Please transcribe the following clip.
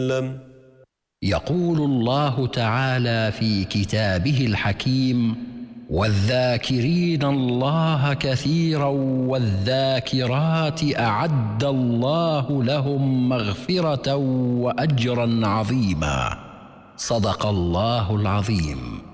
يقول الله تعالى في كتابه الحكيم: والذاكرين الله كثيرا والذاكرات أعد الله لهم مغفرة وأجرا عظيما. صدق الله العظيم.